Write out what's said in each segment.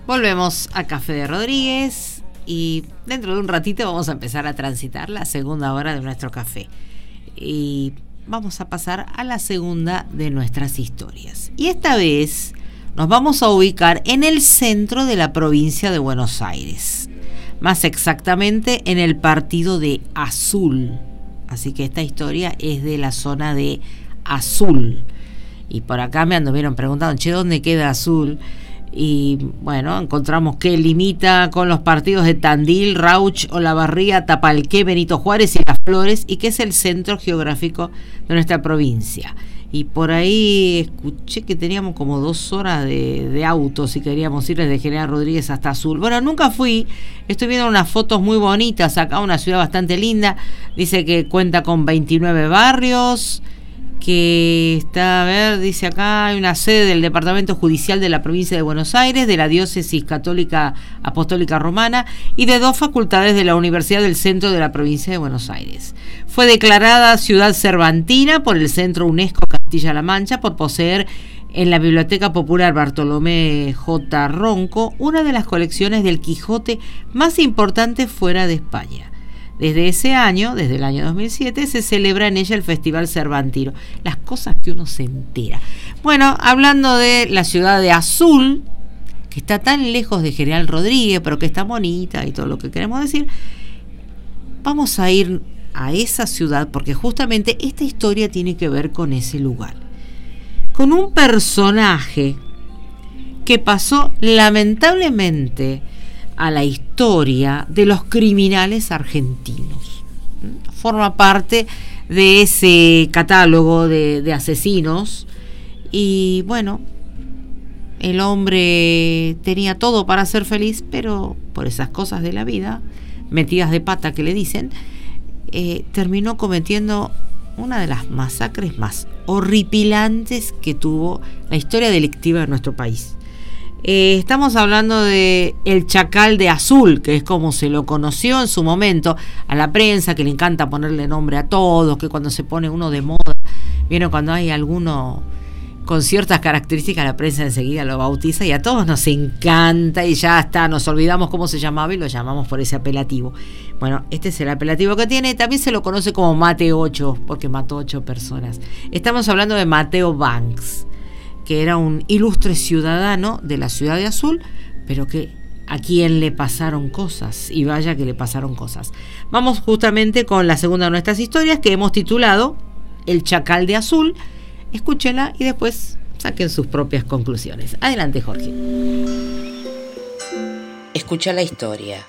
Volvemos a Café de Rodríguez y dentro de un ratito vamos a empezar a transitar la segunda hora de nuestro café. Y vamos a pasar a la segunda de nuestras historias. Y esta vez nos vamos a ubicar en el centro de la provincia de Buenos Aires. Más exactamente en el partido de Azul. Así que esta historia es de la zona de Azul. Y por acá me anduvieron preguntando, che, ¿dónde queda Azul? Y bueno, encontramos que limita con los partidos de Tandil, Rauch, Olavarría, Tapalqué, Benito Juárez y Las Flores, y que es el centro geográfico de nuestra provincia. Y por ahí escuché que teníamos como 2 horas de auto si queríamos ir desde General Rodríguez hasta Azul. Bueno, nunca fui, estoy viendo unas fotos muy bonitas acá, una ciudad bastante linda. Dice que cuenta con 29 barrios, que está, a ver, dice acá, hay una sede del Departamento Judicial de la Provincia de Buenos Aires, de la Diócesis Católica Apostólica Romana y de 2 facultades de la Universidad del Centro de la Provincia de Buenos Aires. Fue declarada ciudad cervantina por el Centro UNESCO Castilla-La Mancha por poseer en la Biblioteca Popular Bartolomé J. Ronco una de las colecciones del Quijote más importantes fuera de España. Desde ese año, desde el año 2007, se celebra en ella el Festival Cervantino. Las cosas que uno se entera. Bueno, hablando de la ciudad de Azul, que está tan lejos de General Rodríguez, pero que está bonita y todo lo que queremos decir, vamos a ir a esa ciudad porque justamente esta historia tiene que ver con ese lugar. Con un personaje que pasó lamentablemente a la historia de los criminales argentinos. Forma parte de ese catálogo de asesinos y bueno, el hombre tenía todo para ser feliz, pero por esas cosas de la vida, metidas de pata que le dicen, terminó cometiendo una de las masacres más horripilantes que tuvo la historia delictiva de nuestro país. Estamos hablando de el Chacal de Azul, que es como se lo conoció en su momento a la prensa, que le encanta ponerle nombre a todos, que cuando se pone uno de moda, viene cuando hay alguno con ciertas características, la prensa enseguida lo bautiza y a todos nos encanta y ya está, nos olvidamos cómo se llamaba y lo llamamos por ese apelativo. Bueno, este es el apelativo que tiene, también se lo conoce como Mate 8, porque mató 8 personas. Estamos hablando de Mateo Banks, que era un ilustre ciudadano de la ciudad de Azul, pero que a quien le pasaron cosas, y vaya que le pasaron cosas. Vamos justamente con la segunda de nuestras historias, que hemos titulado El Chacal de Azul. Escúchenla y después saquen sus propias conclusiones. Adelante, Jorge. Escucha la historia.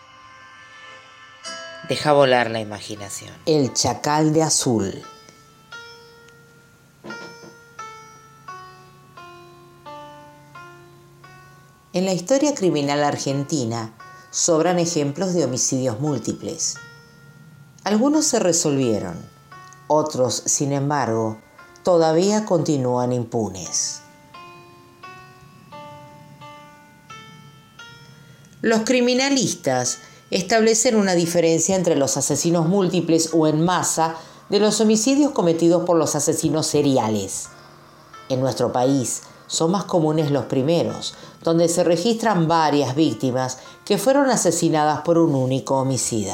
Deja volar la imaginación. El Chacal de Azul. En la historia criminal argentina sobran ejemplos de homicidios múltiples. Algunos se resolvieron, otros, sin embargo, todavía continúan impunes. Los criminalistas establecen una diferencia entre los asesinos múltiples o en masa de los homicidios cometidos por los asesinos seriales. En nuestro país, son más comunes los primeros, donde se registran varias víctimas que fueron asesinadas por un único homicida.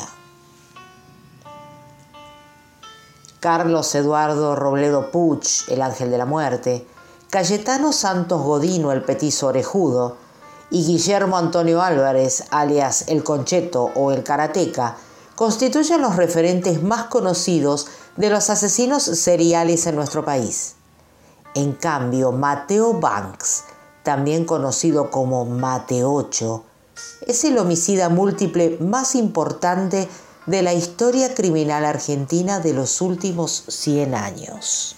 Carlos Eduardo Robledo Puch, el Ángel de la Muerte, Cayetano Santos Godino, el Petizo Orejudo, y Guillermo Antonio Álvarez, alias el Concheto o el Karateca, constituyen los referentes más conocidos de los asesinos seriales en nuestro país. En cambio, Mateo Banks, también conocido como Mate 8, es el homicida múltiple más importante de la historia criminal argentina de los últimos 100 años.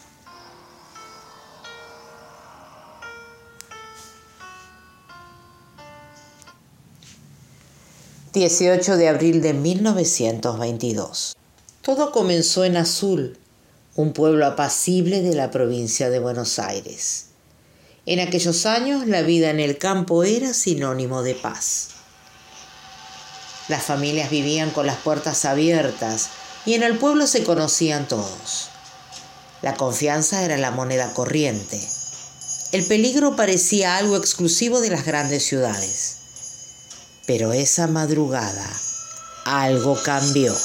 ...18 de abril de 1922... Todo comenzó en Azul, un pueblo apacible de la provincia de Buenos Aires. En aquellos años la vida en el campo era sinónimo de paz. Las familias vivían con las puertas abiertas y en el pueblo se conocían todos. La confianza era la moneda corriente. El peligro parecía algo exclusivo de las grandes ciudades. Pero esa madrugada algo cambió.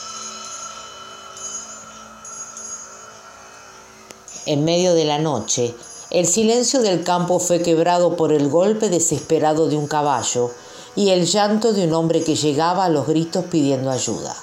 En medio de la noche, el silencio del campo fue quebrado por el golpe desesperado de un caballo y el llanto de un hombre que llegaba a los gritos pidiendo ayuda.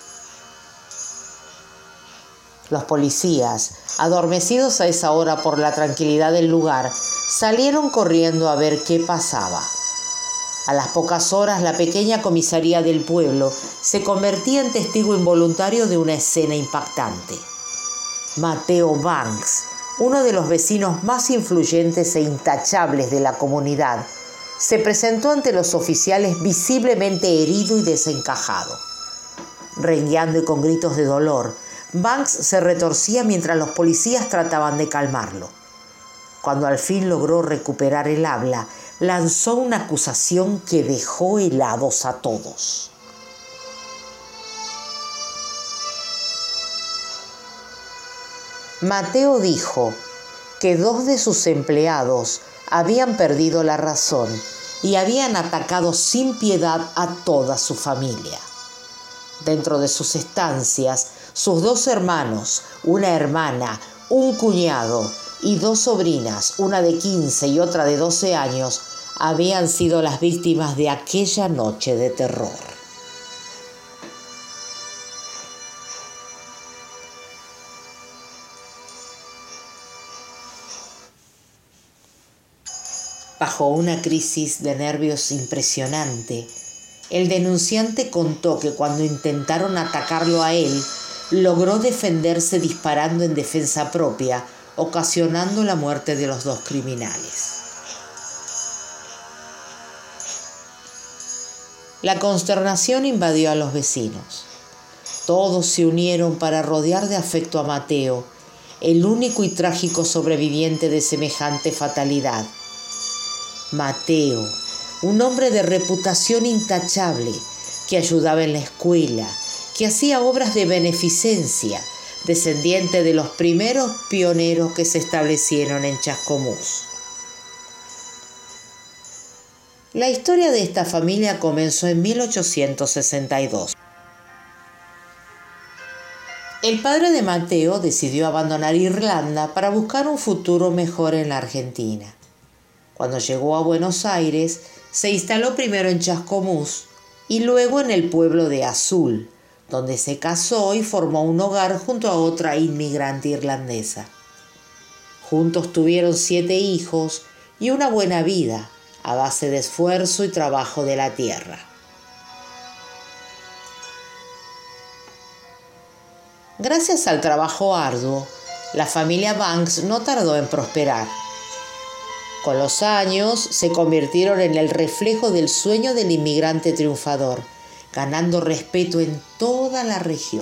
Los policías, adormecidos a esa hora por la tranquilidad del lugar, salieron corriendo a ver qué pasaba. A las pocas horas, la pequeña comisaría del pueblo se convertía en testigo involuntario de una escena impactante. Mateo Banks, uno de los vecinos más influyentes e intachables de la comunidad, se presentó ante los oficiales visiblemente herido y desencajado. Rengueando y con gritos de dolor, Banks se retorcía mientras los policías trataban de calmarlo. Cuando al fin logró recuperar el habla, lanzó una acusación que dejó helados a todos. Mateo dijo que 2 de sus empleados habían perdido la razón y habían atacado sin piedad a toda su familia. Dentro de sus estancias, sus 2 hermanos, una hermana, un cuñado y 2 sobrinas, una de 15 y otra de 12 años, habían sido las víctimas de aquella noche de terror. Bajo una crisis de nervios impresionante, el denunciante contó que cuando intentaron atacarlo a él, logró defenderse disparando en defensa propia, ocasionando la muerte de los 2 criminales. La consternación invadió a los vecinos. Todos se unieron para rodear de afecto a Mateo, el único y trágico sobreviviente de semejante fatalidad. Mateo, un hombre de reputación intachable, que ayudaba en la escuela, que hacía obras de beneficencia, descendiente de los primeros pioneros que se establecieron en Chascomús. La historia de esta familia comenzó en 1862. El padre de Mateo decidió abandonar Irlanda para buscar un futuro mejor en la Argentina. Cuando llegó a Buenos Aires, se instaló primero en Chascomús y luego en el pueblo de Azul, donde se casó y formó un hogar junto a otra inmigrante irlandesa. Juntos tuvieron 7 hijos y una buena vida, a base de esfuerzo y trabajo de la tierra. Gracias al trabajo arduo, la familia Banks no tardó en prosperar. Con los años se convirtieron en el reflejo del sueño del inmigrante triunfador, ganando respeto en toda la región.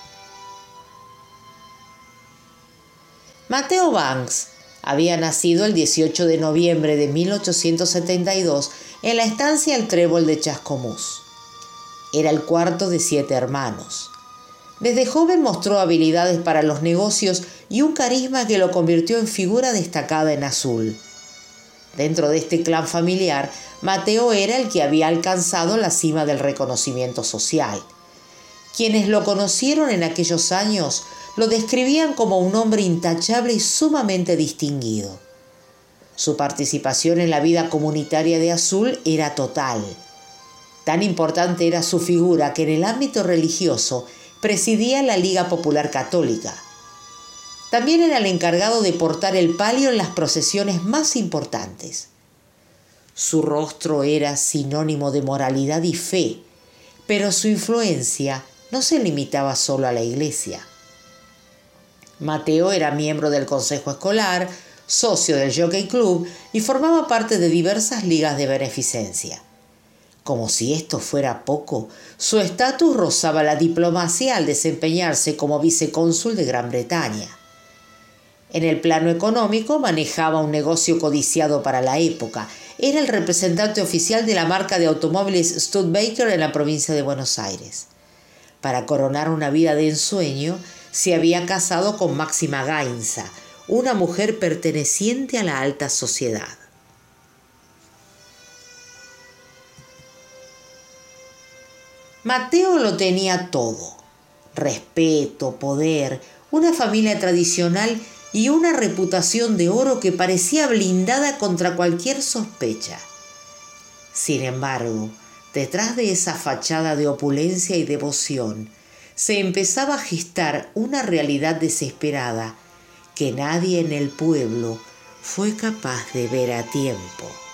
Mateo Banks había nacido el 18 de noviembre de 1872 en la estancia El Trébol de Chascomús. Era el cuarto de 7 hermanos. Desde joven mostró habilidades para los negocios y un carisma que lo convirtió en figura destacada en Azul. Dentro de este clan familiar, Mateo era el que había alcanzado la cima del reconocimiento social. Quienes lo conocieron en aquellos años lo describían como un hombre intachable y sumamente distinguido. Su participación en la vida comunitaria de Azul era total. Tan importante era su figura que en el ámbito religioso presidía la Liga Popular Católica. También era el encargado de portar el palio en las procesiones más importantes. Su rostro era sinónimo de moralidad y fe, pero su influencia no se limitaba solo a la iglesia. Mateo era miembro del consejo escolar, socio del Jockey Club y formaba parte de diversas ligas de beneficencia. Como si esto fuera poco, su estatus rozaba la diplomacia al desempeñarse como vicecónsul de Gran Bretaña. En el plano económico manejaba un negocio codiciado para la época. Era el representante oficial de la marca de automóviles Studebaker en la provincia de Buenos Aires. Para coronar una vida de ensueño, se había casado con Máxima Gainza, una mujer perteneciente a la alta sociedad. Mateo lo tenía todo: respeto, poder, una familia tradicional y una reputación de oro que parecía blindada contra cualquier sospecha. Sin embargo, detrás de esa fachada de opulencia y devoción, se empezaba a gestar una realidad desesperada que nadie en el pueblo fue capaz de ver a tiempo.